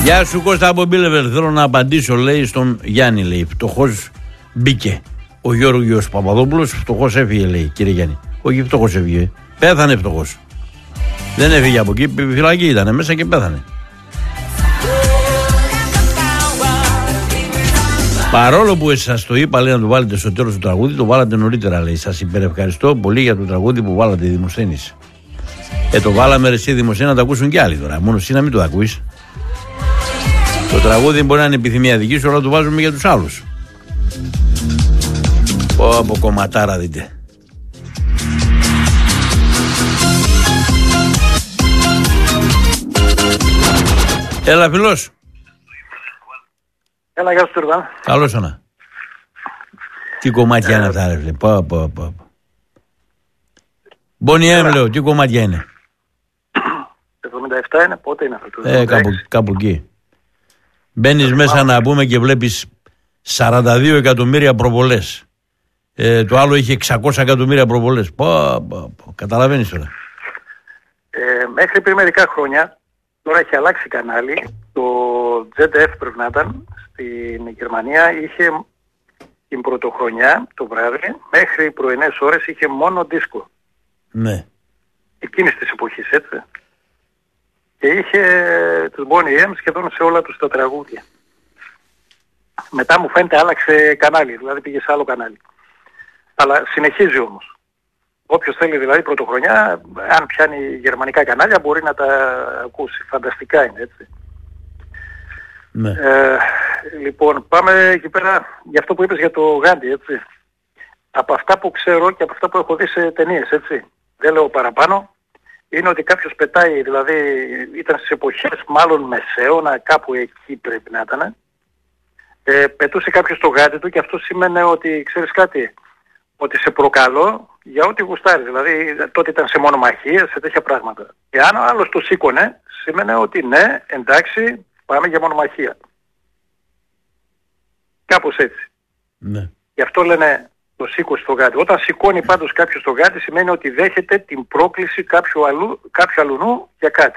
Γεια σου Κώστα από Μπίλεβερ. Θέλω να απαντήσω, λέει, στον Γιάννη, λέει. Φτωχός μπήκε. Ο Γιώργος Παπαδόπουλος φτωχός έφυγε, λέει, κύριε Γιάννη. Όχι φτωχός έφυγε. Πέθανε φτωχός. Δεν έφυγε από εκεί. Φυλακή ήταν μέσα και πέθανε. Παρόλο που σας το είπα, λέει, να το βάλετε στο τέλος του τραγούδι, το βάλατε νωρίτερα, λέει. Σας υπερευχαριστώ πολύ για το τραγούδι που βάλατε, η Δημοσθένης. Το βάλαμε ρε εσύ Δημοσθένη να το ακούσουν κι άλλοι τώρα. Μόνο εσύ να μην το ακούεις. Το τραγούδι μπορεί να είναι επιθυμία δική σου, αλλά το βάζουμε για τους άλλους. Πω από κομματάρα δείτε. Έλα φιλός. Έλα, γεια σου Τουρβάν. Καλώς όνα. Τι κομμάτια είναι αυτά ρε φίλε. Πω. Μπονιέμ λέω, τι κομμάτια είναι. 77 είναι, πότε είναι αυτό το κάπου εκεί. Μπαίνεις μέσα να πούμε και βλέπεις 42 εκατομμύρια προβολές. Το άλλο είχε 600 εκατομμύρια προβολές. Καταλαβαίνεις τώρα. Μέχρι πριν μερικά χρόνια, τώρα έχει αλλάξει κανάλι. Το ZDF πρέπει να ήταν στην Γερμανία, είχε την πρωτοχρονιά το βράδυ, μέχρι πρωινές ώρες είχε μόνο δίσκο. Ναι. Εκείνης της εποχής, έτσι. Και είχε τους Boney M σχεδόν σε όλα τους τα τραγούδια. Μετά μου φαίνεται άλλαξε κανάλι, δηλαδή πήγε σε άλλο κανάλι. Αλλά συνεχίζει όμως. Όποιος θέλει δηλαδή πρωτοχρονιά, αν πιάνει γερμανικά κανάλια μπορεί να τα ακούσει. Φανταστικά είναι, έτσι. Ναι. Λοιπόν, πάμε εκεί πέρα για αυτό που είπες για το Γάντι, έτσι. Από αυτά που ξέρω και από αυτά που έχω δει σε ταινίες, έτσι. Δεν λέω παραπάνω. Είναι ότι κάποιος πετάει, δηλαδή ήταν στις εποχές μάλλον μεσαίωνα, κάπου εκεί πρέπει να ήταν. Πετούσε κάποιος το γάντι του και αυτό σήμαινε ότι, ξέρεις κάτι, ότι σε προκαλώ για ό,τι γουστάρεις. Δηλαδή τότε ήταν σε μονομαχίες, σε τέτοια πράγματα. Και αν ο άλλος το σήκωνε, σήμαινε ότι ναι, εντάξει, πάμε για μονομαχία. Κάπως έτσι. Ναι. Γι' αυτό λένε το σήκωσε το γάντι. Όταν σηκώνει πάντως κάποιος το γάντι σημαίνει ότι δέχεται την πρόκληση κάποιου αλουνού για κάτι.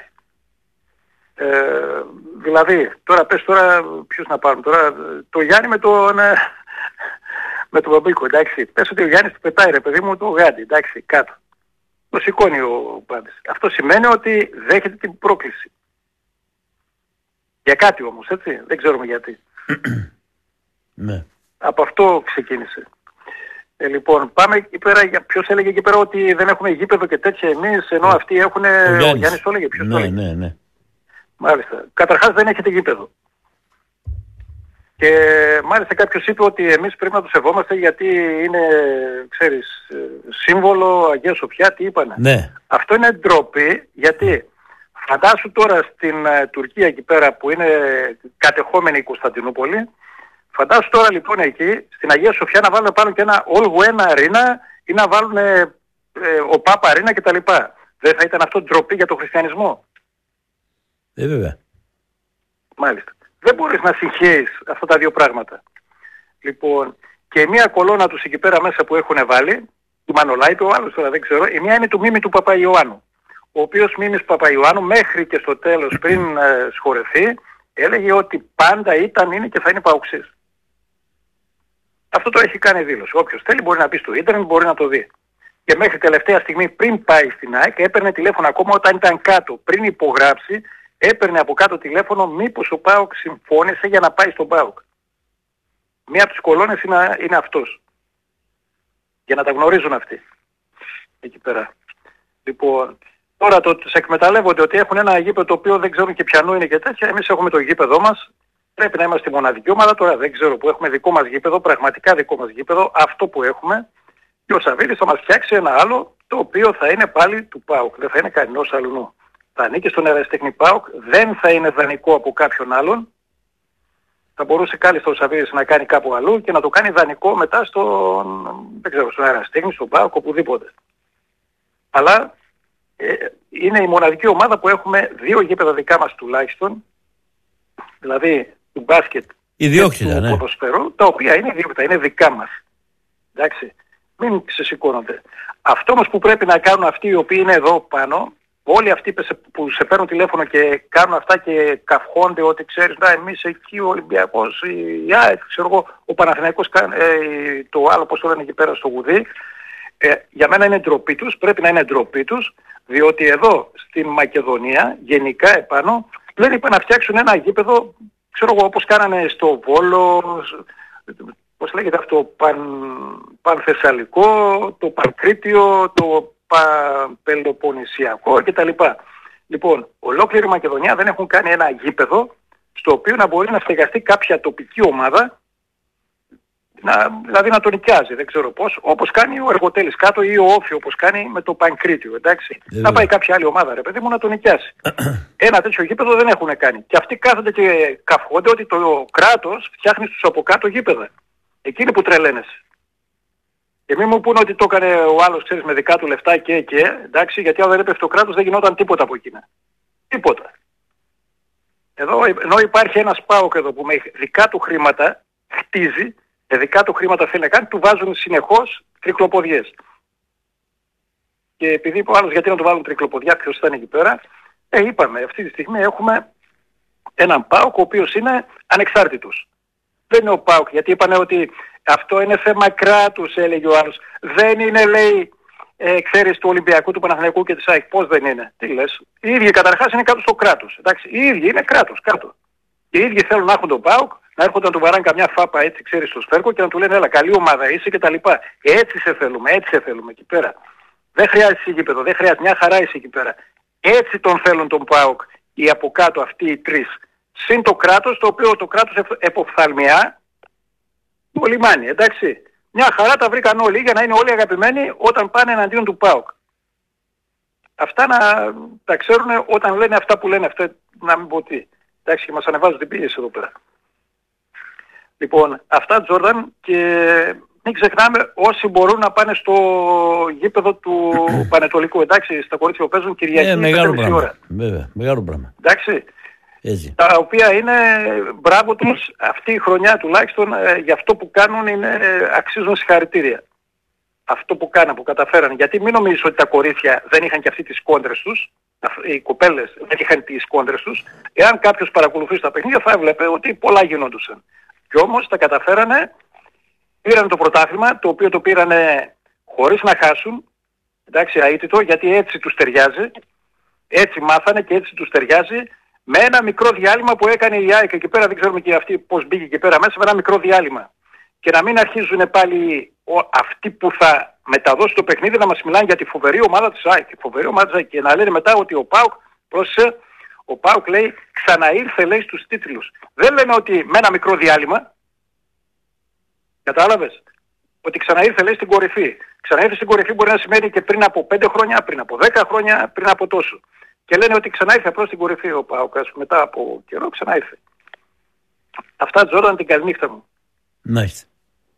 Δηλαδή, τώρα πες τώρα ποιους να πάρουν. Τώρα το Γιάννη με τον Μπαμπίκο, εντάξει. Πες ότι ο Γιάννης του πετάει ρε παιδί μου το γάντι, εντάξει, κάτω. Το σηκώνει ο πάντης. Αυτό σημαίνει ότι δέχεται την πρόκληση. Για κάτι όμως, έτσι. Δεν ξέρουμε γιατί. Ναι. Από αυτό ξεκίνησε. Λοιπόν, πάμε εκεί πέρα, ποιος έλεγε εκεί πέρα ότι δεν έχουμε γήπεδο και τέτοια εμείς, ενώ αυτοί έχουν, ο Γιάννης το έλεγε, ποιος το έλεγε. Ναι. Μάλιστα. Καταρχάς δεν έχετε γήπεδο. Και μάλιστα κάποιος είπε ότι εμείς πρέπει να το σεβόμαστε γιατί είναι, ξέρεις, σύμβολο Αγία Σοφιά, τι είπανε. Ναι. Αυτό είναι ντροπή, γιατί φαντάσου τώρα στην Τουρκία εκεί πέρα που είναι κατεχόμενη η Κωνσταντινούπολη, φαντάσου τώρα λοιπόν εκεί, στην Αγία Σοφιά να βάλουν πάνω και ένα All One Arena ή να βάλουν ο Πάπα Arena κτλ. Δεν θα ήταν αυτό ντροπή για τον χριστιανισμό. Βέβαια. Μάλιστα. Δεν μπορείς να συγχέεις αυτά τα δύο πράγματα. Λοιπόν, και μία κολόνα τους εκεί πέρα μέσα που έχουν βάλει, του Μανολάιτη, ο άλλος τώρα δεν ξέρω, η μία είναι του Μίμη του Παπαϊωάννου. Ο οποίος Μίμης Παπαϊωάννου μέχρι και στο τέλος πριν σχορεθεί, έλεγε ότι πάντα ήταν, είναι και θα είναι παοξής. Αυτό το έχει κάνει δήλωση. Όποιος θέλει μπορεί να μπει στο ίντερνετ, μπορεί να το δει. Και μέχρι τελευταία στιγμή πριν πάει στην ΑΕΚ έπαιρνε τηλέφωνο ακόμα όταν ήταν κάτω. Πριν υπογράψει, έπαιρνε από κάτω τηλέφωνο μήπως ο ΠΑΟΚ συμφώνησε για να πάει στον ΠΑΟΚ. Μία από τις κολόνες είναι αυτός. Για να τα γνωρίζουν αυτοί. Εκεί πέρα. Λοιπόν, τώρα τους εκμεταλλεύονται ότι έχουν ένα γήπεδο το οποίο δεν ξέρουν και ποιανού είναι και τέτοια. Εμείς έχουμε το γήπεδό μας. Πρέπει να είμαστε μοναδική ομάδα. Τώρα δεν ξέρω που έχουμε δικό μας γήπεδο, πραγματικά δικό μας γήπεδο. Αυτό που έχουμε. Και ο Σαββίδης θα μας φτιάξει ένα άλλο το οποίο θα είναι πάλι του ΠΑΟΚ. Δεν θα είναι κανένας αλλού. Θα ανήκει στον Ερασιτέχνη ΠΑΟΚ. Δεν θα είναι δανεικό από κάποιον άλλον. Θα μπορούσε κάλλιστα ο Σαββίδης να κάνει κάπου αλλού και να το κάνει δανεικό μετά στον Ερασιτέχνη, στον ΠΑΟΚ, οπουδήποτε. Αλλά είναι η μοναδική ομάδα που έχουμε δύο γήπεδα δικά μας τουλάχιστον. Δηλαδή του μπάσκετ και του ποδοσφαίρου, τα οποία είναι ιδιόκτητα, είναι δικά μας. Εντάξει, μην ξεσηκώνονται. Αυτό όμως που πρέπει να κάνουν αυτοί οι οποίοι είναι εδώ πάνω, όλοι αυτοί που σε παίρνουν τηλέφωνο και κάνουν αυτά και καυχόνται ότι ξέρεις, εμείς εκεί ο Ολυμπιακός, η ΑΕΚ, ξέρω εγώ, ο Παναθηναϊκός, το άλλο πώς το λένε εκεί πέρα στο γουδί, για μένα είναι ντροπή τους, πρέπει να είναι ντροπή τους, διότι εδώ στην Μακεδονία, γενικά επάνω, δεν είπαν να φτιάξουν ένα γήπεδο, ξέρω εγώ, όπως κάνανε στο Βόλο, πώς λέγεται αυτό, Πανθεσσαλικό, το Πανκρίτιο, το Πελοποννησιακό κτλ. Λοιπόν, ολόκληρη η Μακεδονία δεν έχουν κάνει ένα γήπεδο στο οποίο να μπορεί να στεγαστεί κάποια τοπική ομάδα, δηλαδή να τον νοικιάζει, δεν ξέρω πώς, όπως κάνει ο Εργοτέλης κάτω ή ο Όφη όπως κάνει με το Πανκρίτιο, εντάξει. Να πάει κάποια άλλη ομάδα, ρε παιδί μου, να τον νοικιάσει. Ένα τέτοιο γήπεδο δεν έχουν κάνει. Και αυτοί κάθονται και καυχόνται ότι το κράτος φτιάχνει στους από κάτω γήπεδα. Εκείνοι που τρελαίνεσαι. Και μην μου πούνε ότι το έκανε ο άλλος, ξέρεις, με δικά του λεφτά και, εντάξει, γιατί αν δεν έπεφτε το κράτος δεν γινόταν τίποτα από εκείνα. Τίποτα. Εδώ, ενώ υπάρχει ένας ΠΑΟΚ εδώ που με δικά του χρήματα χτίζει, με δικά του χρήματα θέλει να κάνει, του βάζουν συνεχώς τρικλοποδιές. Και επειδή είπε ο άλλος γιατί να του βάλουν τρικλοποδιά, ποιος ήταν εκεί πέρα, είπαμε, αυτή τη στιγμή έχουμε έναν ΠΑΟΚ ο οποίος είναι ανεξάρτητος. Δεν είναι ο ΠΑΟΚ, γιατί είπανε ότι αυτό είναι θέμα κράτους, έλεγε ο άλλος. Δεν είναι, λέει, ξέρεις, του Ολυμπιακού, του Παναθηναϊκού και της ΑΕΚ. Πώς δεν είναι? Τι λες? Οι ίδιοι καταρχάς είναι κάτω στο κράτος. Εντάξει, οι ίδιοι είναι κράτος κάτω. Και οι ίδιοι θέλουν να έχουν τον ΠΑΟΚ, να έρχονται να του βαράνε καμιά φάπα, έτσι, ξέρεις, στο σφέρκο και να του λένε, έλα, καλή ομάδα είσαι και τα λοιπά. Έτσι σε θέλουμε εκεί πέρα. Δεν χρειάζεται γήπεδο, δεν χρειάζεται, μια χαρά είσαι εκεί πέρα. Έτσι τον θέλουν τον ΠΑΟΚ οι από κάτω αυτοί οι τρεις. Συν το κράτος, το οποίο το κράτος εποφθαλμιά το λιμάνι, εντάξει. Μια χαρά τα βρήκαν όλοι για να είναι όλοι αγαπημένοι όταν πάνε εναντίον του ΠΑΟΚ. Αυτά να τα ξέρουν όταν λένε αυτά που λένε, αυτά να μην πω τι. Εντάξει, μας ανεβάζουν την πίεση εδώ πέρα. Λοιπόν, αυτά Τζόρνταν, και μην ξεχνάμε όσοι μπορούν να πάνε στο γήπεδο του Πανετολικού, εντάξει, στα κορίτσια που παίζουν Κυριακή μεγάλο πράγμα. Βέβαια, μεγάλο πράγμα. Εντάξει. Έτσι. Τα οποία είναι, μπράβο τους, αυτή η χρονιά τουλάχιστον, για αυτό που κάνουν αξίζουν συγχαρητήρια. Αυτό που κάναν, που καταφέρανε. Γιατί μην νομίζεις ότι τα κορίτσια δεν είχαν και αυτοί τις κόντρες τους, οι κοπέλες δεν είχαν τις κόντρες τους. Εάν κάποιος παρακολουθήσει τα παιχνίδια θα έβλεπε ότι πολλά γινόντουσαν. Και όμως τα καταφέρανε, πήραν το πρωτάθλημα, το οποίο το πήρανε χωρίς να χάσουν, εντάξει, αίτητο, γιατί έτσι τους ταιριάζει, έτσι μάθανε και έτσι τους ταιριάζει. Με ένα μικρό διάλειμμα που έκανε η ΑΕΚ εκεί πέρα, δεν ξέρουμε και αυτή πώς μπήκε εκεί πέρα μέσα, με ένα μικρό διάλειμμα. Και να μην αρχίζουν πάλι αυτοί που θα μεταδώσουν το παιχνίδι να μας μιλάνε για τη φοβερή ομάδα της ΑΕΚ. Φοβερή ομάδα της ΑΕΚ. Και να λένε μετά ότι ο ΠΑΟΚ, πρόσεχε, ο ΠΑΟΚ λέει ξαναήρθε, λέει, στους τίτλους. Δεν λένε ότι με ένα μικρό διάλειμμα, κατάλαβες, ότι ξαναήρθε, λέει, στην κορυφή. Ξαναήρθε στην κορυφή μπορεί να σημαίνει και πριν από 5 χρόνια, πριν από 10 χρόνια, πριν από τόσο. Και λένε ότι ξαναήρθε απλώς στην κορυφή ο ΠΑΟΚ, μετά από καιρό ξαναήρθε. Αυτά Τζόρνταν, την καληνύχτα μου. Μάλιστα.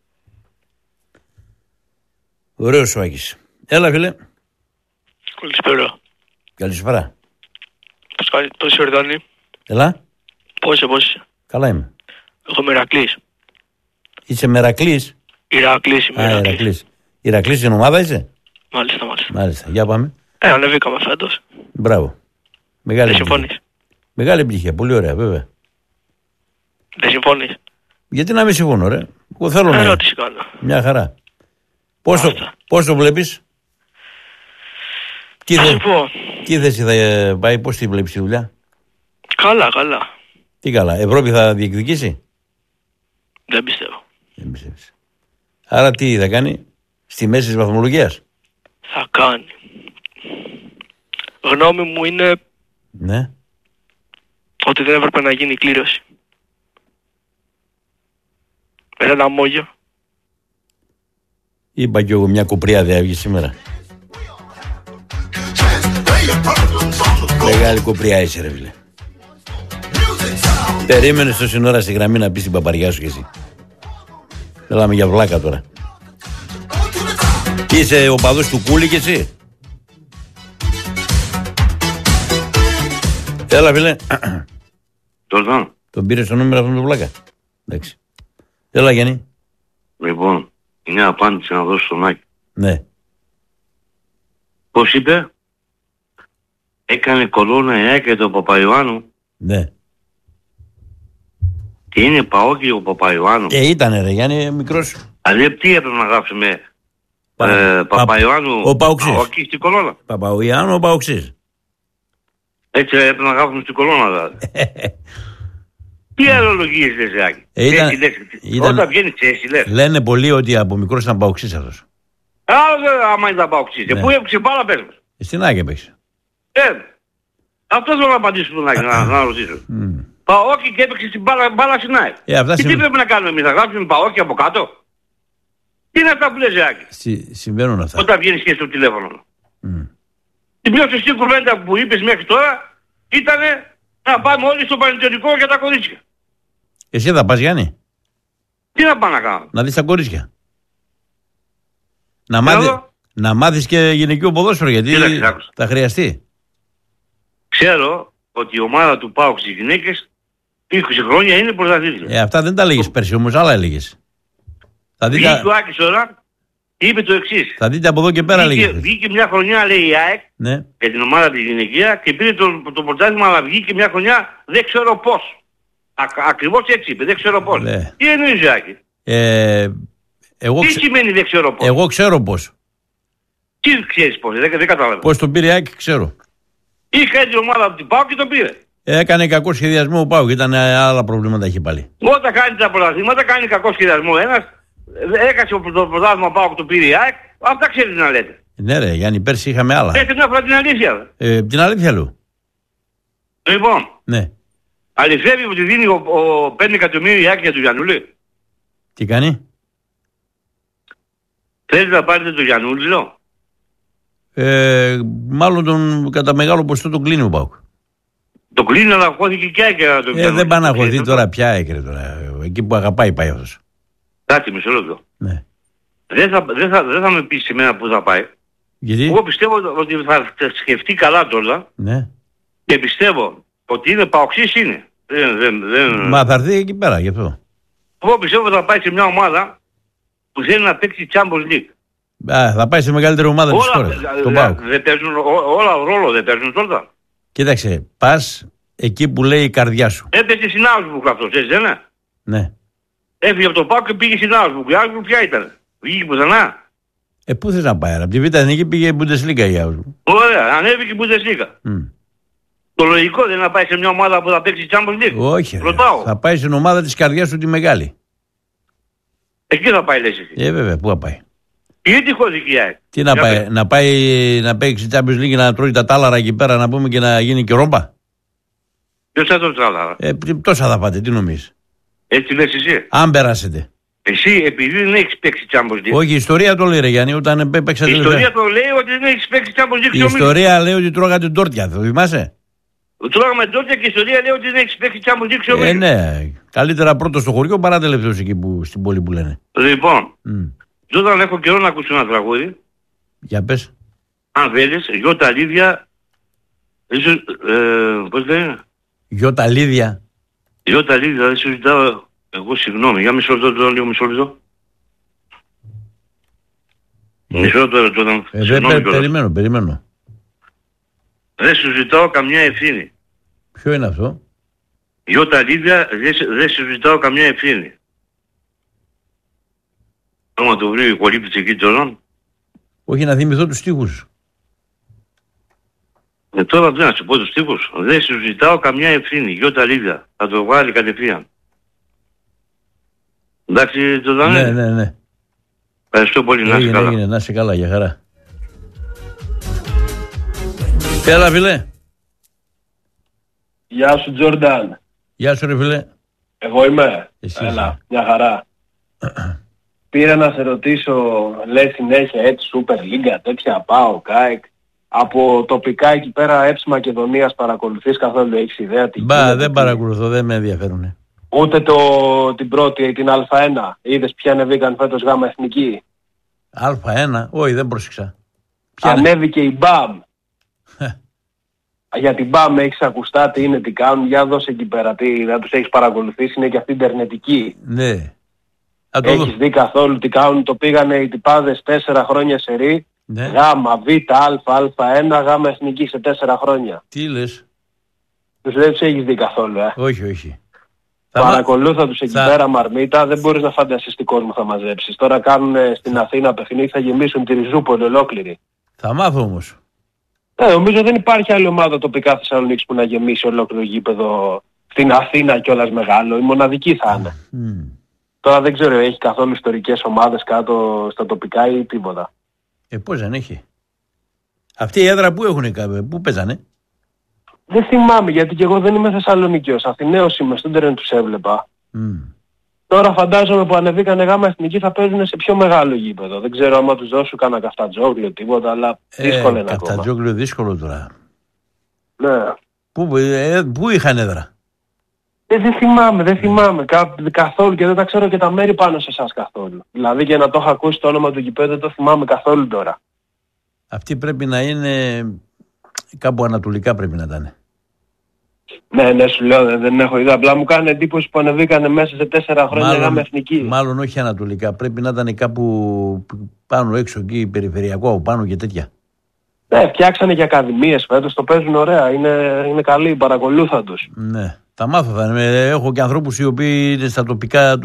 Ωραίος ο Άκης. Έλα φίλε. Καλησπέρα. Καλησπέρα. Πώς είσαι Ορδάνη? Έλα. Πώς είσαι? Καλά είμαι. Εγώ Μερακλής. Είσαι Μερακλής? Ηρακλής είμαι. Ηρακλής. Ηρακλής στην ομάδα είσαι? Μάλιστα. Για πάμε. Ανεβήκαμε φέτος. Μπράβο. Μεγάλη Δεν συμφωνείς? Μεγάλη επιτυχία. Πολύ ωραία βέβαια. Δεν συμφωνείς? Γιατί να μην συμφωνώ ρε. Εγώ θέλω να... ερώτηση κάνω. Μια χαρά. Πώς το βλέπεις? Τι θέση θα πάει, πώς τη βλέπεις τη δουλειά? Καλά. Τι καλά, Ευρώπη θα διεκδικήσει? Δεν πιστεύω. Δεν πιστεύεις. Άρα τι θα κάνει? Στη μέση της βαθμολογίας? Θα κάνει. Γνώμη μου είναι... Ναι. Ότι δεν έπρεπε να γίνει η κλήρωση. Με ένα μόγιο. Είπα κι εγώ μια κουπριά δεν έβγε σήμερα. Μεγάλη κουπριά είσαι ρε φίλε. Περίμενες τόση ώρα στη γραμμή να πεις την παπαριά σου κι εσύ. Θέλαμε για βλάκα τώρα. Είσαι ο παδός του Κούλη κι εσύ? Έλα φίλε. Τον πήρε στο νούμερο αυτόν τον βλάκα? Εντάξει. Έλα Γιάννη. Λοιπόν, μια απάντηση να δώσω στον Άκη. Ναι. Πώς είπε? έκανε κολόνα η ΑΕΚ και τον Παπαϊωάννου. Ναι. Και είναι Παόκι ο Παπαϊωάννου. Ήτανε ρε Γιάννη, μικρός. Δηλαδή τι έπρεπε να γράψουμε? Παπαϊωάννου ο Παοξής. Παόκι στην κολόνα. Παπαϊωάννου ο Παοξής. Έτσι έπρεπε να γράψουμε στην κολόνα δηλαδή. Τι αερολογίες λες Άκη? Όταν βγαίνεις έτσι λες. Λένε πολλοί ότι από μικρός ήταν Παοξής αυτός. Άμα ήταν Παοξής. Ναι. Πού έπαιξε μπάλα πες μας? Στην ΑΕΚ έπαιξε. Αυτό θέλω να απαντήσω στον Άκη, να ρωτήσω. Παόκι και έπαιξε στην μπάλα στην ΑΕΚ. Τι πρέπει να κάνουμε εμείς? Να γράψουμε Παόκι από κάτω? Τι είναι αυτά που λες Άκη? Συμβαίνουν αυτά. Όταν βγαίνεις και στο τηλέφωνο. Την πιο σωστή κουβέντα που είπες μέχρι τώρα ήταν να πάμε όλοι στο Πανετολικό για τα κορίτσια. Εσύ θα πας Γιάννη? Τι να πάω να κάνω? Να δεις τα κορίτσια. Να μάθεις και γυναικείο ποδόσφαιρο γιατί θα χρειαστεί. Ξέρω ότι η ομάδα του ΠΑΟΚ στις γυναίκες 20 χρόνια είναι πρωταθλήτρια. Αυτά δεν τα λέγεις πέρσι όμως, άλλα έλεγες. Βγήκε ο Άκης τώρα και είπε το εξής. Θα δείτε από εδώ και πέρα λέγες. Βγήκε μια χρονιά λέει η ΑΕΚ για την ομάδα της γυναικεία και πήρε το πρωτάθλημα, αλλά βγήκε μια χρονιά δεν ξέρω πώς. Ακριβώς έτσι είπε, δεν ξέρω πώς. Τι εννοείς Άκη? Τι σημαίνει δεν ξέρω πώς? Εγώ ξέρω πώς. Τι ξέρεις πώς? Δεν καταλαβαίνω. Πώς τον πήρε η ΑΕΚ ξέρω. Είχα την ομάδα από την ΠΑΟΚ και τον πήρε. Έκανε κακό σχεδιασμό ο ΠΑΟΚ, ήταν άλλα προβλήματα έχει πάλι. Όταν κάνει τα πρωταθλήματα κάνει κακό σχεδιασμό ένας. Έκασε το πρωτάθλημα ΠΑΟΚ το πήρε η ΑΕΚ. Αυτά ξέρεις να λέτε. Ναι ρε Γιάννη, πέρσι είχαμε άλλα. Έχετε μια φορά την αλήθεια. Την αλήθεια λέω. Λοιπόν. Ναι. Αληθεύει ότι δίνει 5 εκατομμύρια η ΑΕΚ για τον Γιαννούλη? Τι κάνει? Θέλετε να πάρετε τον Γιαννούλη λέω? Μάλλον κατά μεγάλο ποσοστό τον κλείνει ο ΠΑΟΚ. Το κλείνει αλλά χώθηκε και ΑΕΚ τον Γιαννούλη. Δεν πάει να χωθεί τώρα πια έκρε τώρα. Εκεί που αγαπάει πάει αυτός. Κάτσε μισό λεπτό. Ναι. Δεν θα με πεις σήμερα που θα πάει. Γιατί? Εγώ πιστεύω ότι θα σκεφτεί καλά τώρα. Ναι. Και πιστεύω ότι είναι Παοξής είναι. Μα θα έρθει εκεί πέρα γι' αυτό. Εγώ πιστεύω ότι θα πάει σε μια ομάδα που θέλει να παίξει Champions League. Θα πάει σε μεγαλύτερη ομάδα της χώρας. Όλα ρόλο δεν παίζουν τώρα. Κοίταξε, πας εκεί που λέει η καρδιά σου. Έπαιζε στην Augsburg αυτός, έτσι δεν είναι? Ναι. Έφυγε από το ΠΑΟΚ και πήγε στην Augsburg. Η Augsburg ποια ήταν? Βγήκε πουθενά. Πού θες να πάει? Από τη Β' Εθνική πήγε η Bundesliga η Augsburg. Ωραία, ανέβηκε η Bundesliga. Το λογικό δεν είναι να πάει σε μια ομάδα που θα παίξει Champions League? Όχι. Θα πάει στην ομάδα της καρδιάς σου τη μεγάλη. Εκεί θα πάει λες εσύ? Βέβαια, πού θα πάει? Γιατί χώθηκε η ΑΕΚ? Τι να πάει να παίξει Champions League να τρώει τα τάλαρα εκεί πέρα να πούμε και να γίνει και ρόμπα? Ποιος θα τρώει τα τάλαρα? Τόσα θα πάτε, τι νομίζεις? Έτσι λες εσύ? Αν περάσετε. Εσύ επειδή δεν έχεις παίξει Champions League. Όχι, η ιστορία το λέει ρε Γιάννη, όταν παίξατε. Η ιστορία το λέει ότι δεν έχεις παίξει Champions League. Η ιστορία λέει ότι τρώγατε τόρτια, το θυμάσαι? Τρώγαμε τόρτια και η ιστορία λέει ότι δεν έχεις παίξει Champions League. Ναι, καλύτερα πρώτο στο χωριό παρά τελευταίος εκεί στην πόλη που λένε. Λοιπόν, όταν έχω καιρό να ακούσω ένα τραγούδι. Για πες. Αν θέλεις, Γιώτα Λίδια. Πώς λέει? Γιώτα Λίδια. Γιώτα Λίδια, δεν σου ζητάω. Εγώ συγγνώμη, για μισό λεπτό τώρα, λίγο μισό λεπτό. Μισό λεπτό τώρα. Περιμένω. Δεν σου ζητάω καμιά ευθύνη. Ποιο είναι αυτό? Γιώτα Λίδια, δεν σου ζητάω καμιά ευθύνη. Άμα το βρει ο κολύπτης εκεί τώρα. Όχι, να θυμηθώ τους στίχους. Τώρα δεν να σου πω τους στίχους. Δεν σου ζητάω καμιά ευθύνη. Γιώτα Λίδια. Θα το βγάλει κατευθείαν. Εντάξει το δανε? Ναι. Ευχαριστώ πολύ, να είσαι καλά. Να είσαι καλά, για χαρά. Έλα φίλε. Γεια σου Τζόρνταν. Γεια σου ρε φίλε. Εγώ είμαι. Έλα, μια χαρά. Πήρα να σε ρωτήσω, λες συνέχεια έτσι Super League, τέτοια πάω, ΚΑΕΚ. Από τοπικά εκεί πέρα ΕΠΣ Μακεδονίας παρακολουθείς καθόλου, έχεις ιδέα τι? Δεν παρακολουθώ, δεν με ενδιαφέρουνε. Ούτε την πρώτη, την Α1, είδες ποια ανεβήκαν φέτος γάμα εθνική? Α1, όχι δεν πρόσεξα. Ανέβηκε η ΜΠΑΜ. Για την ΜΠΑΜ έχεις ακουστά τι είναι, τι κάνουν, για δώσε εκεί πέρα, δεν τους έχεις παρακολουθήσει, είναι και αυτή ιντερνετική. Ναι. Έχεις δει καθόλου τι κάνουν, το πήγανε οι τυπάδες 4 χρόνια σερί Ναι. Γάμα, Β, Α, Α1, Γάμα εθνική σε 4 χρόνια. Τι λες? Τους δεν τους έχεις δει καθόλου, Όχι. Παρακολούθα τους εκεί πέρα Μαρμίτα, δεν μπορείς να φανταστείς τι κόσμο θα μαζέψεις. Τώρα κάνουν στην Αθήνα παιχνίδι, θα γεμίσουν τη Ριζούπολη ολόκληρη. Θα μάθω όμως. Νομίζω δεν υπάρχει άλλη ομάδα τοπικά Θεσσαλονίκης που να γεμίσει ολόκληρο γήπεδο στην Αθήνα κιόλας μεγάλο. Η μοναδική θα είναι. Τώρα δεν ξέρω, έχει καθόλου ιστορικές ομάδες κάτω στα τοπικά ή τίποτα. Πώς δεν έχει? Αυτή η έδρα που έχουνε, πού παίζανε? Δεν θυμάμαι, γιατί και εγώ δεν είμαι Θεσσαλονικιός. Αθηναίος είμαι, στον τερέν τους έβλεπα. Τώρα φαντάζομαι που ανεβήκανε Γάμα εθνική θα παίζουν σε πιο μεγάλο γήπεδο. Δεν ξέρω άμα τους δώσουν κανένα καφτατζόγλιο τίποτα, αλλά δύσκολο είναι ακόμα. Καφτατζόγλιο δύσκολο τώρα. Ναι. Πού είχαν έδρα? Δεν θυμάμαι καθόλου και δεν τα ξέρω και τα μέρη πάνω σε εσάς καθόλου. Δηλαδή και να το έχω ακούσει το όνομα του γηπέδου δεν το θυμάμαι καθόλου τώρα. Αυτή πρέπει να είναι κάπου ανατολικά, πρέπει να ήταν. Ναι, σου λέω, δεν έχω ιδέα. Απλά μου κάνει εντύπωση που ανεβήκανε μέσα σε 4 χρόνια Γάμα εθνική. Μάλλον όχι ανατολικά, πρέπει να ήταν κάπου πάνω έξω εκεί, περιφερειακό από πάνω και τέτοια. Ναι, φτιάξανε και ακαδημίες φέτος, το παίζουν ωραία, είναι καλοί, παρακολούθα τους. Ναι, τα μάθω. Έχω και ανθρώπους οι οποίοι είναι στα τοπικά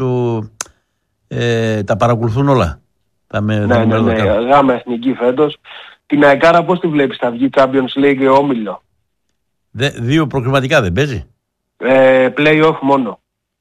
τα παρακολουθούν όλα. Ναι, Γάμα εθνική φέτος. Την Αεκάρα πώς τη βλέπεις, θα βγει Champions League όμιλο? 2 προκριματικά δεν παίζει? Play-off μόνο.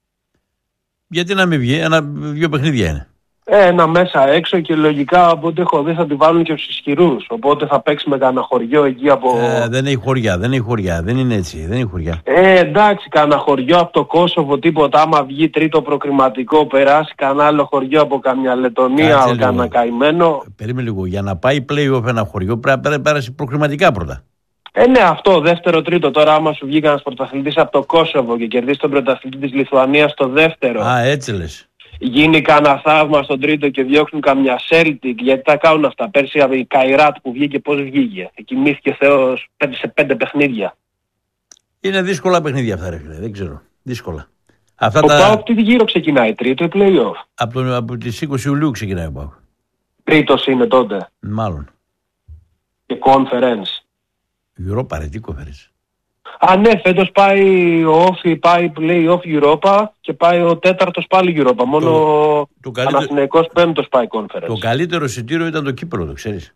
Γιατί να μην βγει, 2 παιχνίδια είναι. Ένα μέσα έξω και λογικά από ό,τι έχω δει θα τη βάλουν και στους ισχυρούς. Οπότε θα παίξει με κανένα χωριό εκεί από... Δεν έχει χωριά, δεν είναι έτσι, δεν έχει χωριά. Εντάξει, κανένα χωριό από το Κόσοβο τίποτα, άμα βγει τρίτο προκριματικό, περάσει κανένα άλλο χωριό από καμιά Λετωνία, κανένα καημένο. Περίμενε λίγο, για να πάει play-off ένα χωριό πρέπει να πέρασε προκριματικά πρώτα. Ναι, αυτό, δεύτερο, τρίτο. Τώρα άμα σου βγει κανένας πρωταθλητής από το Κόσοβο και κερδίσει τον πρωταθλητή της Λιθουανίας στο δεύτερο. Έτσι λες. Γίνει κανένα θαύμα στον τρίτο και διώξουν καμιά Celtic, γιατί τα κάνουν αυτά. Πέρσι η Καϊράτ που βγήκε πώς βγήκε. Κοιμήθηκε ο Θεός σε 5 παιχνίδια. Είναι δύσκολα παιχνίδια αυτά, ρε φίλε, δεν ξέρω. Δύσκολα. Ο ΠΑΟΚ τι γύρω ξεκινάει, τρίτο ή play-off? Από τις 20 Ιουλίου ξεκινάει ο ΠΑΟΚ. Τρίτος είναι τότε. Μάλλον. Και conference. Europa, ρε, τι conference? Ναι, φέτος πάει ο Όφι, πάει play-off Europa και πάει ο 4ος πάλι Europa. Μόνο ο Παναθηναϊκός 5ος πάει conference. Το καλύτερο εισιτήριο ήταν το κύπελλο, το ξέρεις?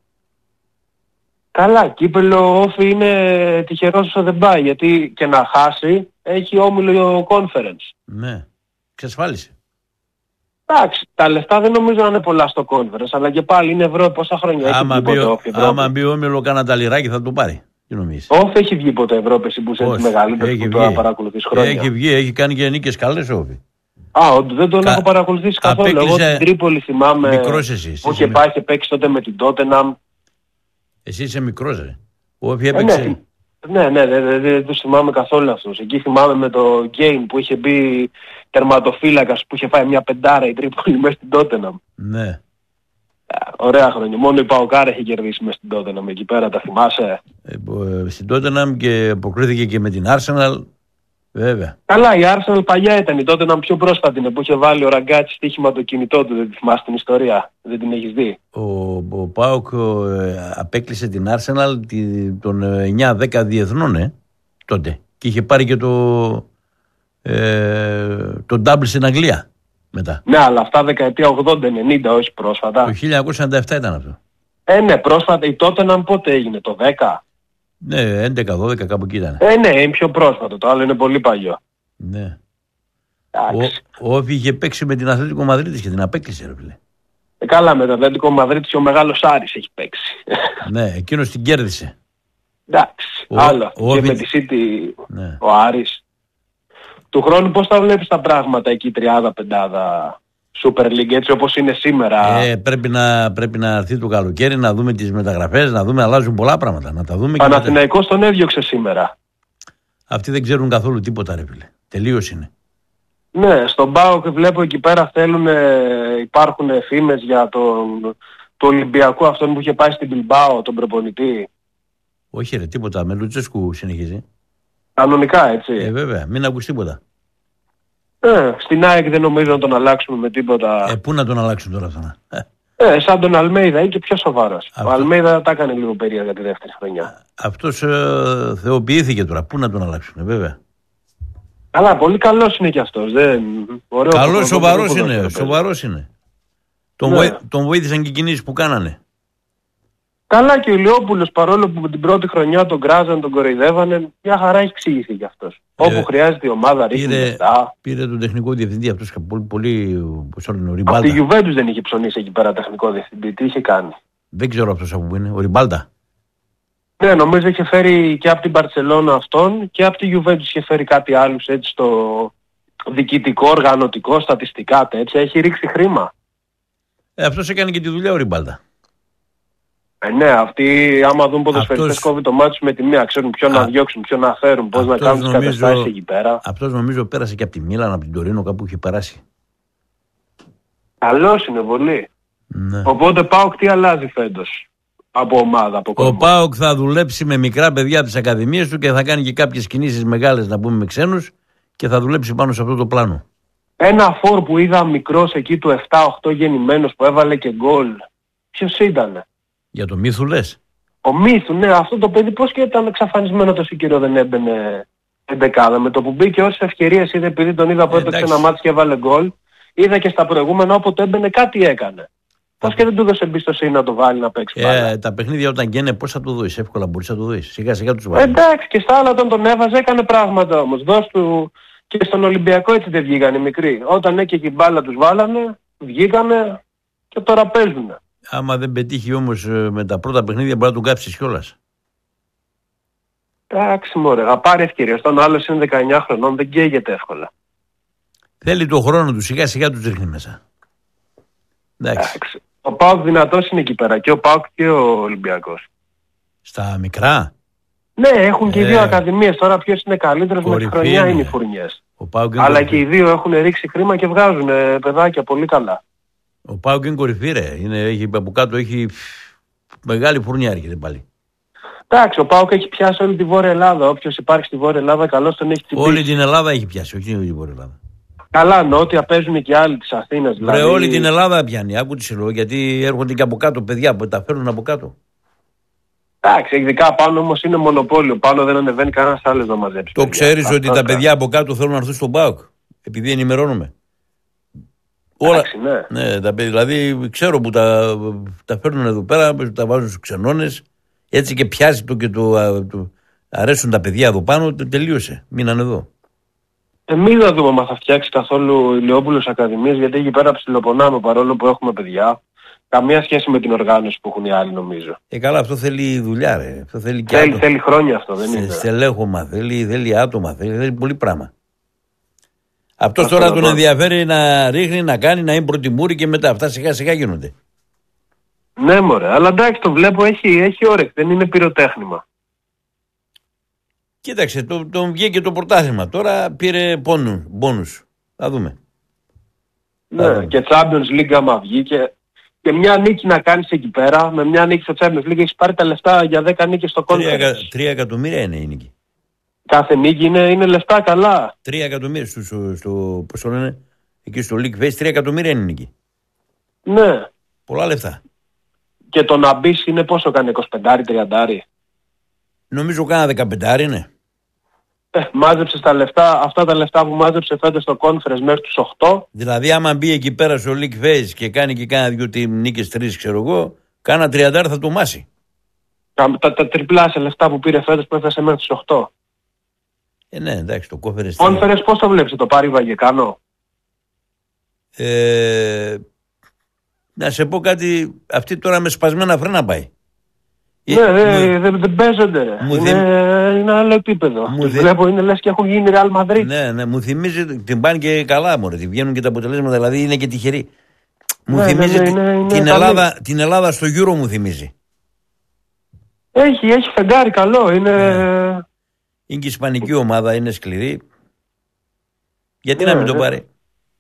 Καλά, κύπελλο Όφι είναι τυχερός όσο δεν πάει, γιατί και να χάσει έχει όμιλο conference. Ναι, εξασφάλισε. Εντάξει, τα λεφτά δεν νομίζω να είναι πολλά στο conference, αλλά και πάλι είναι Ευρώπη, πόσα χρόνια άμα μπει όμιλο κάνα τα λιράκι θα το πάρει. Όφι έχει βγει ποτέ Ευρώπη, εσύ που είσαι τη μεγαλύτερη που τώρα παρακολουθείς χρόνια? Έχει βγει, έχει κάνει και νίκες καλές Όφι. Δεν τον έχω παρακολουθήσει καθόλου. Εγώ στην Τρίπολη θυμάμαι μικρός εσύ, που είχε πάει και παίξει τότε με την Tottenham. Εσύ είσαι μικρός, ρε. Ο Όφι έπαιξε. Ναι, δεν τους θυμάμαι καθόλου αυτούς. Εκεί θυμάμαι με το Game που είχε μπει τερματοφύλακας που είχε φάει μια πεντάρα η Τρίπολη μέσα στην Tottenham. Ναι. Ωραία χρόνια. Μόνο η Παοκάρα έχει κερδίσει μες στην Tottenham. Εκεί πέρα τα θυμάσαι? Στην Tottenham και αποκρίθηκε και με την Arsenal. Βέβαια. Καλά, η Arsenal παλιά ήταν. Η Tottenham πιο πρόσφατη είναι που είχε βάλει ο Ραγκάτσι στοίχημα το κινητό του. Δεν τη θυμάσαι την ιστορία? Δεν την έχεις δει? Ο ΠΑΟΚ απέκλεισε την Arsenal των 9-10 διεθνών τότε. Και είχε πάρει και το double στην Αγγλία. Μετά. Ναι, αλλά αυτά δεκαετία 80-90, όχι πρόσφατα. Το 1997 ήταν αυτό. Ναι, πρόσφατα. Η Tottenham πότε έγινε, το 10? Ναι, 11-12 κάπου εκεί ήταν. Ναι, είναι πιο πρόσφατο. Το άλλο είναι πολύ παλιό. Ναι. Ο Όφι είχε παίξει με την Αθλέτικο Μαδρίτης και την απέκλεισε, ρε φίλε. Καλά, με την Αθλέτικο Μαδρίτης και ο μεγάλος Άρης έχει παίξει. Ναι, εκείνος την κέρδισε. Εντάξει, άλλο. Και με τη City ναι. Ο Άρης. Του χρόνου πώς θα βλέπεις τα πράγματα εκεί 30-50 Super League έτσι όπως είναι σήμερα? Πρέπει να έρθει το καλοκαίρι να δούμε τις μεταγραφές, να δούμε, αλλάζουν πολλά πράγματα. Να τα δούμε. Παναθηναϊκός τον έδιωξε σήμερα. Αυτοί δεν ξέρουν καθόλου τίποτα, ρε φίλε. Τελείως είναι. Ναι, στον ΠΑΟΚ βλέπω εκεί πέρα υπάρχουν φήμες για τον Ολυμπιακό αυτόν που είχε πάει στην Μπιλμπάο, τον προπονητή. Όχι ρε, τίποτα. Με Λουτσέσκου συνεχίζει. Κανονικά, έτσι. Βέβαια, μην ακούς τίποτα. Στην ΑΕΚ δεν νομίζω να τον αλλάξουμε με τίποτα. Πού να τον αλλάξουν τώρα αυτόν? Σαν τον Αλμέιδα ή και πιο σοβαρός. Ο Αλμέιδα τα έκανε λίγο περίεργα τη δεύτερη χρονιά. Αυτός θεοποιήθηκε τώρα. Πού να τον αλλάξουν, βέβαια. Αλλά πολύ καλός είναι κι αυτός. Καλός, σοβαρός είναι. Τον βοήθησαν και οι κινήσεις που κάνανε. Καλά, και ο Ηλιόπουλος, παρόλο που την πρώτη χρονιά τον κράζαν, τον κοροϊδεύανε, μια χαρά έχει εξηγηθεί κι αυτός. Όπου χρειάζεται η ομάδα ρίχνει λεφτά. Πήρε τον τεχνικό διευθυντή αυτός και πολύ ο Ριμπάλτα. Από τη Γιουβέντους δεν είχε ψωνίσει εκεί πέρα τεχνικό διευθυντή. Τι είχε κάνει. Δεν ξέρω αυτός από πού είναι. Ο Ριμπάλτα. Ναι, νομίζω είχε φέρει και από την Μπαρτσελώνα αυτόν και από τη Γιουβέντους είχε φέρει κάτι άλλους έτσι στο διοικητικό, οργανωτικό, στατιστικά τέτοια. Έχει ρίξει χρήμα. Αυτός έκανε και τη δουλειά ο Ριμπάλτα. Ναι, αυτοί άμα δουν ποδοσφαιριστές κόβει το μάτι με τη μία, ξέρουν ποιο να διώξουν, ποιο να φέρουν, πώς να κάνουν τις καταστάσεις εκεί πέρα. Αυτός νομίζω πέρασε και από τη Μίλαν, από την Τωρίνο, κάπου είχε περάσει. Καλός είναι πολύ. Ναι. Οπότε ΠΑΟΚ τι αλλάζει φέτος από ομάδα, από κόσμο. Ο ΠΑΟΚ θα δουλέψει με μικρά παιδιά από τις ακαδημίες του και θα κάνει και κάποιες κινήσεις μεγάλες, να πούμε, με ξένους και θα δουλέψει πάνω σε αυτό το πλάνο. Ένα φόρ που είδα μικρός εκεί του 7-8 γεννημένος που έβαλε και γκολ. Ποιος ήτανε? Για το Μύθου λες? Ο Μύθου, ναι, αυτό το παιδί πώς και ήταν εξαφανισμένο τόσο καιρό, δεν έμπαινε εντεκάδα. Με το που μπήκε όσες ευκαιρίες είδε, επειδή τον είδα που έπαιξε ένα μάτι και έβαλε γκολ, είδα και στα προηγούμενα όποτε έμπαινε κάτι έκανε. Πώς και δεν του έδωσε εμπιστοσύνη να το βάλει να παίξει πάλι. Τα παιχνίδια όταν γίνανε πώς θα του δώσεις, εύκολα μπορείς να του δώσεις. Σιγά σιγά τους βάλει. Εντάξει, και στα άλλα όταν τον έβαζε έκανε πράγματα όμως. Δώσ' του και στον Ολυμπιακό έτσι δεν βγήκανε μικροί. Όταν έκαιγε η μπάλα τους βάλανε, βγήκανε και τώρα παίζουνε. Άμα δεν πετύχει όμως με τα πρώτα παιχνίδια μπορεί να τον κάψεις κιόλας. Εντάξει μωρέ, θα πάρει ευκαιρία. Στον άλλος είναι 19 χρονών, δεν καίγεται εύκολα. Θέλει το χρόνο του, σιγά σιγά τους ρίχνει μέσα. Εντάξει. Ο ΠΑΟΚ δυνατός είναι εκεί πέρα, και ο ΠΑΟΚ και ο Ολυμπιακός. Στα μικρά. Ναι, έχουν και οι δύο ακαδημίες. Τώρα ποιος είναι καλύτερος με τη χρονιά είναι οι φουρνιές. Αλλά και οι δύο έχουν ρίξει χρήμα και βγάζουν παιδάκια πολύ καλά. Ο ΠΑΟΚ είναι κορυφή ρε. Έχει, από κάτω έχει μεγάλη φουρνιά έρχεται πάλι. Εντάξει, ο ΠΑΟΚ έχει πιάσει όλη τη Βόρεια Ελλάδα. Όποιος υπάρχει στη Βόρεια Ελλάδα καλώς τον έχει τσιμπήσει. Όλη την Ελλάδα έχει πιάσει, όχι τη Βόρεια Ελλάδα. Καλά, νότια παίζουν και άλλοι της Αθήνας. Δηλαδή... όλη την Ελλάδα πιάνει, άκου τι σε λέω, γιατί έρχονται και από κάτω παιδιά που τα φέρνουν από κάτω. Εντάξει, ειδικά πάνω όμως είναι μονοπόλιο. Πάνω δεν ανεβαίνει κανένας άλλος να μαζέψει. Το ξέρεις ότι τα παιδιά από κάτω θέλουν να έρθουν στον ΠΑΟΚ, επειδή ενημερώνουμε. Εντάξει, ναι, δηλαδή ξέρω που τα φέρνουν εδώ πέρα, τα βάζουν στους ξενώνες, έτσι και πιάσει και αρέσουν τα παιδιά εδώ πάνω, τελείωσε, μείναν εδώ. Εμείς θα δούμε αν θα φτιάξει καθόλου Ηλιόπουλος Ακαδημίες, γιατί εκεί πέρα ψιλοπονάμε παρόλο που έχουμε παιδιά. Καμία σχέση με την οργάνωση που έχουν οι άλλοι νομίζω. Καλά, αυτό θέλει δουλειά ρε. Αυτό θέλει χρόνια αυτό, δεν είναι. Στελέχωμα, θέλει άτομα, θέλει πολύ πράγμα. Αυτός τώρα τον ενδιαφέρει να ρίχνει, να κάνει, να είναι πρωτιμούρη και μετά αυτά σιγά σιγά γίνονται. Ναι μωρέ, αλλά εντάξει το βλέπω έχει όρεξη, δεν είναι πυροτέχνημα. Κοίταξε, τον βγήκε το πρωτάθλημα. Τώρα πήρε πόνους. Θα δούμε. Ναι, και Champions League άμα βγήκε. Και μια νίκη να κάνεις εκεί πέρα, με μια νίκη στο Champions League έχεις πάρει τα λεφτά για 10 νίκες στο Conference. 3 εκατομμύρια είναι η νίκη. Κάθε νίκη είναι λεφτά καλά. 3 εκατομμύρια πώς το λένε, εκεί στο League Face 3 εκατομμύρια είναι η νίκη. Ναι. Πολλά λεφτά. Και το να μπεις είναι πόσο κάνει, 25-30? Νομίζω κάνα 15 είναι. Μάζεψε αυτά τα λεφτά που μάζεψε φέτος στο Conference μέχρι τους 8. Δηλαδή άμα μπει εκεί πέρα στο League Face και κάνει και κάνα 2 νίκες 3 ξέρω εγώ, κάνα 30 θα το μάσει. Τα τριπλάσια λεφτά που πήρε φέτος που έφτασε μέχρι τους 8. Ναι, εντάξει, το Conference πώς το βλέπεις, το πάρει Βαγεκάνο? Να σε πω κάτι, αυτή τώρα με σπασμένα φρένα πάει. Ναι, δεν παίζονται. Είναι άλλο επίπεδο. Βλέπω, είναι λες και έχουν γίνει Real Madrid. Ναι, μου θυμίζει, την πάνε και καλά μωρέ, τη βγαίνουν και τα αποτελέσματα, δηλαδή είναι και τυχεροί. Μου θυμίζει την Ελλάδα στο Euro μου θυμίζει. Έχει φεγγάρι καλό, είναι... Είναι και η ισπανική ομάδα, είναι σκληρή. Γιατί να μην το πάρει.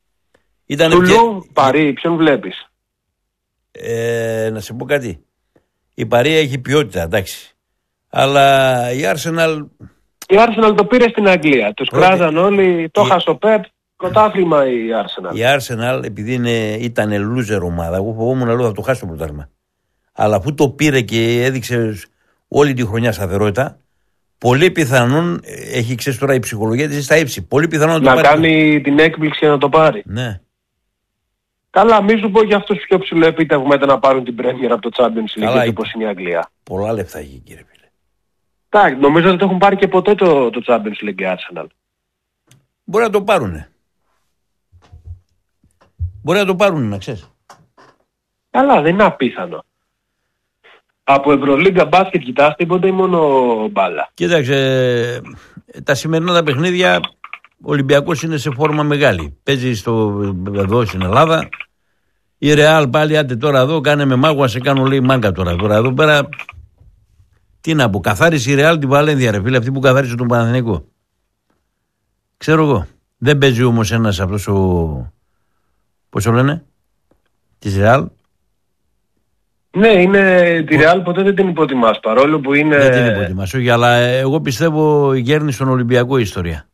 Παρί, ποιον βλέπεις? Να σε πω κάτι. Η Παρία έχει ποιότητα, εντάξει. Αλλά η Arsenal... Η Arsenal το πήρε στην Αγγλία. Τους κράζαν όλοι, το χάσε ο Πεπ. Πρωτάθλημα η Arsenal. Η Arsenal, επειδή ήταν loser ομάδα, εγώ φοβόμουν λέω θα το χάσει το πρωτάθλημα. Αλλά αφού το πήρε και έδειξε όλη τη χρονιά σταθερότητα, πολύ πιθανόν έχει ξέρει τώρα η ψυχολογία της στα ύψη. Πολύ πιθανόν να κάνει την έκπληξη και να το πάρει. Ναι. Καλά, μη σου πω για αυτούς πιο ψηλό επίτευγμα ήταν να πάρουν την Premier από το Champions League και όπως είναι η Αγγλία. Πολλά λεφτά έχει, κύριε φίλε. Εντάξει, νομίζω ότι έχουν πάρει και ποτέ το Champions League η Arsenal. Μπορεί να το πάρουνε. Μπορεί να το πάρουνε, να ξέρεις. Καλά, δεν είναι απίθανο. Από Ευρωλίγκα μπάσκετ κοιτάς τίποτα ή μόνο μπάλα? Κοίταξε, τα σημερινά τα παιχνίδια ο Ολυμπιακός είναι σε φόρμα μεγάλη. Παίζει εδώ στην Ελλάδα. Η Ρεάλ πάλι, άντε τώρα εδώ, κάνε με μάγουα, σε κάνω λέει μάγκα τώρα. Τώρα εδώ πέρα, τι να πω, καθάρισε η Ρεάλ την Βαλένθια, ρε φίλε, αυτή που καθάρισε τον Παναθηναϊκό. Ξέρω εγώ. Δεν παίζει όμως ένας αυτός πώς το λένε, της Ρεάλ. Ναι, είναι τη Ρεάλ, ποτέ δεν την υποτιμάς, παρόλο που είναι... Δεν την υποτιμάς, όχι, αλλά εγώ πιστεύω γέρνει στον Ολυμπιακό η ιστορία.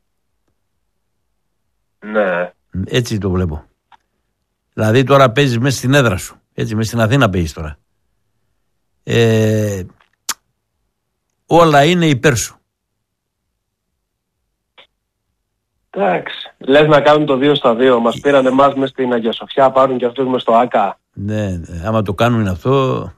Ναι. Έτσι το βλέπω. Δηλαδή τώρα παίζεις μέσα στην έδρα σου. Έτσι, μέσα στην Αθήνα παίζεις τώρα. Όλα είναι υπέρ σου. Εντάξει. Λες να κάνουν το 2-2. Μας πήραν εμάς μες στην Αγία Σοφιά, πάρουν και αυτούς μες στο ΆΚΑ. Ναι, άμα το κάνουν αυτό...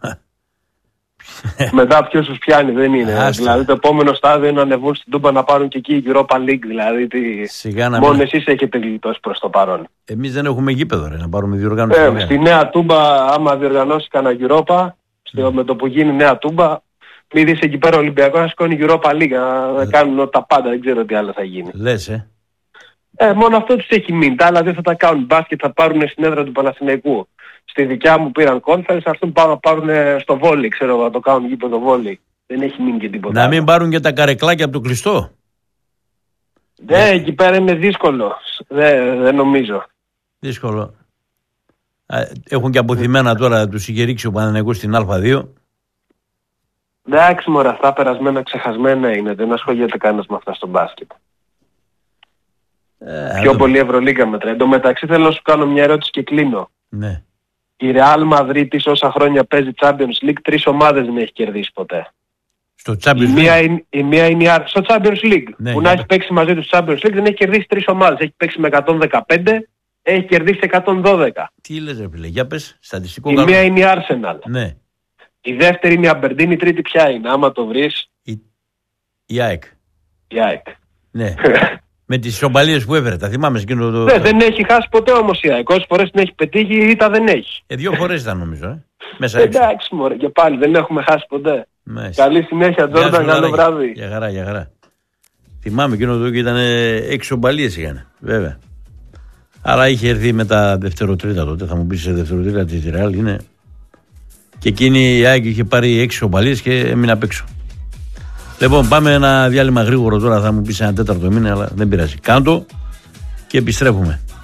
Μετά ποιος τους πιάνει, δεν είναι. Άστα. Δηλαδή το επόμενο στάδιο είναι να ανεβούν στην Τούμπα να πάρουν και εκεί η Europa League. Δηλαδή μόνο εσείς έχετε γλιτώσει προς το παρόν. Εμείς δεν έχουμε γήπεδο να πάρουμε διοργάνωση. Στη Νέα Τούμπα, άμα διοργανώσει κανένα Europa, με το που γίνει Νέα Τούμπα, μη δεις εκεί πέρα ο Ολυμπιακός να σηκώνει Europa League, να κάνουν τα πάντα, δεν ξέρω τι άλλο θα γίνει. Λες, μόνο αυτό τους έχει μείνει. Τα άλλα δεν θα τα κάνουν. Μπάσκετ θα πάρουν στην έδρα του Παναθηναϊκού. Στη δικιά μου πήραν conference, αυτόν να πάρουν στο βόλι, ξέρω, να το κάνουν γήπεδο βόλι. Δεν έχει μείνει και τίποτα. Να μην πάρουν και τα καρεκλάκια από το κλειστό. Ναι, εκεί πέρα είναι δύσκολο. Δεν νομίζω. Δύσκολο. Έχουν και αποθυμένα τώρα, τους είχε ρίξει ο Παναθηναϊκός στην Α2. Εντάξει μωρά, αυτά περασμένα, ξεχασμένα είναι. Δεν ασχολιέται κανένας με αυτά στο μπάσκετ. Πιο πολύ Ευρωλίγκα μετράει. Εν τω μεταξύ θέλω να σου κάνω μια ερώτηση και κλείνω. Ναι. Η Real Madrid όσα χρόνια παίζει Champions League, 3 ομάδες δεν έχει κερδίσει ποτέ. Στο Champions League. Η μία είναι στο Champions League. Ναι, που να έχει παίξει μαζί του Champions League δεν έχει κερδίσει 3 ομάδες. Έχει παίξει με 115, έχει κερδίσει 112. Τι λες ρε φίλε, για πες, στατιστικό. Η μία είναι η Arsenal. Ναι. Η δεύτερη είναι η Aberdeen, η τρίτη ποια είναι, άμα το βρεις. Η ΑΕΚ. Η ΑΕΚ. Ναι. Με τις ισοπαλίες που έφερε, τα θυμάμαι εκείνο το... Ναι, δεν έχει χάσει ποτέ όμως η ΑΕΚ. Όσες φορές την έχει πετύχει, η ήττα δεν έχει. 2 φορές ήταν νομίζω, μέσα εντάξει μωρέ, και πάλι δεν έχουμε χάσει ποτέ. Μέσα. Καλή συνέχεια, Τζόρνταν, καλό βράδυ. Για χαρά, για χαρά. Θυμάμαι εκείνο το και ήταν 6 ισοπαλίες είχαν, βέβαια. Άρα είχε έρθει με τα δευτεροτρίτα τότε, θα μου πεις σε δευτεροτρίτα της Ρεάλ είναι... Και εκείνη η ΑΕΚ είχε πάρει 6 ισοπαλίες και έμεινε απ' έξω. Λοιπόν, πάμε ένα διάλειμμα γρήγορο τώρα, θα μου πεις ένα τέταρτο μήνα, αλλά δεν πειράζει. Κάντο και επιστρέφουμε.